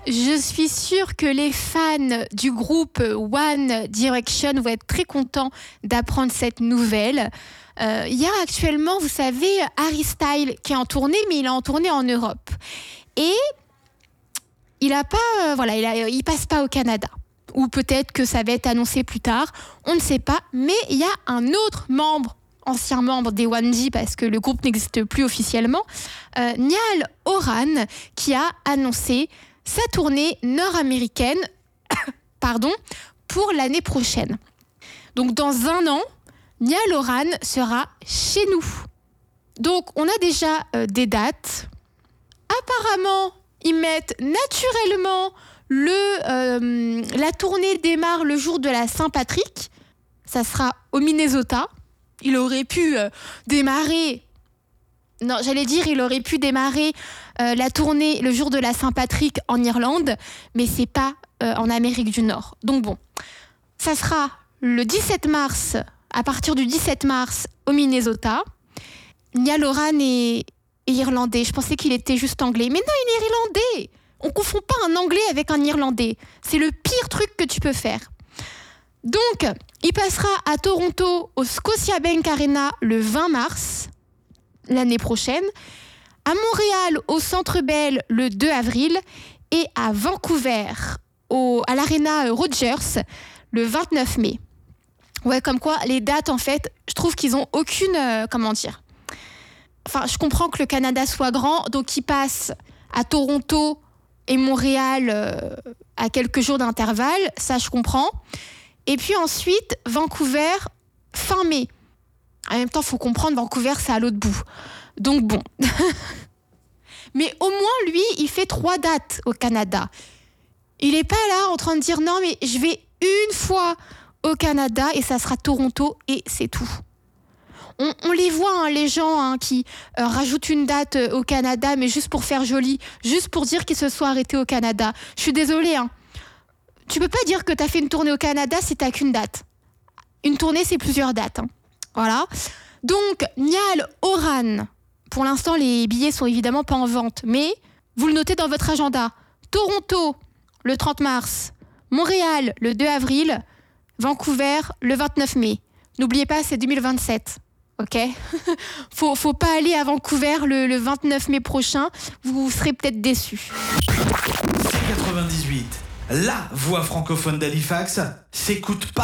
Je suis sûre que les fans du groupe One Direction vont être très contents d'apprendre cette nouvelle. Il y a actuellement, vous savez, Harry Styles qui est en tournée, mais il est en tournée en Europe. Et il passe pas au Canada. Ou peut-être que ça va être annoncé plus tard, on ne sait pas. Mais il y a un autre ancien membre des 1D, parce que le groupe n'existe plus officiellement, Niall Horan, qui a annoncé sa tournée nord-américaine pour l'année prochaine. Donc dans un an, Niall Horan sera chez nous. Donc on a déjà des dates. Apparemment, ils mettent naturellement la tournée démarre le jour de la Saint-Patrick. Ça sera au Minnesota. Il aurait pu démarrer la tournée le jour de la Saint-Patrick en Irlande, mais c'est pas en Amérique du Nord. Donc bon, ça sera le 17 mars, à partir du 17 mars au Minnesota. Niall Horan est irlandais. Je pensais qu'il était juste anglais. Mais non, il est irlandais. On confond pas un anglais avec un irlandais. C'est le pire truc que tu peux faire. Donc, il passera à Toronto au Scotiabank Arena le 20 mars, l'année prochaine, à Montréal au Centre Bell le 2 avril et à Vancouver à l'Arena Rogers le 29 mai. Ouais, comme quoi, les dates, en fait, je trouve qu'ils ont aucune... Enfin, je comprends que le Canada soit grand, donc ils passent à Toronto et Montréal à quelques jours d'intervalle, ça je comprends. Et puis ensuite, Vancouver, fin mai. En même temps, il faut comprendre, Vancouver, c'est à l'autre bout. Donc bon. Mais au moins, lui, il fait 3 dates au Canada. Il n'est pas là en train de dire « Non, mais je vais une fois au Canada et ça sera Toronto et c'est tout ». On les voit, les gens qui rajoutent une date au Canada, mais juste pour faire joli, juste pour dire qu'ils se sont arrêtés au Canada. Je suis désolée. Tu peux pas dire que tu as fait une tournée au Canada si tu n'as qu'une date. Une tournée, c'est plusieurs dates. Voilà. Donc, Niall Horan, pour l'instant, les billets sont évidemment pas en vente, mais vous le notez dans votre agenda. Toronto, le 30 mars. Montréal, le 2 avril. Vancouver, le 29 mai. N'oubliez pas, c'est 2027. Ok, faut pas aller à Vancouver le 29 mai prochain, vous serez peut-être déçus. C98, la voix francophone d'Halifax, s'écoute pas.